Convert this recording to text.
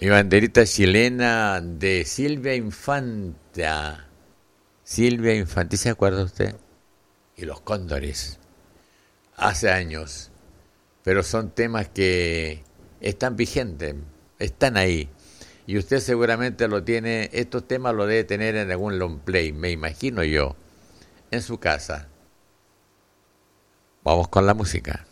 Mi banderita chilena de Silvia Infanta. Silvia Infanta, ¿se acuerda usted? Y los Cóndores. Hace años. Pero son temas que están vigentes, están ahí. Y usted seguramente lo tiene, estos temas lo debe tener en algún long play, me imagino yo, en su casa. Vamos con la música.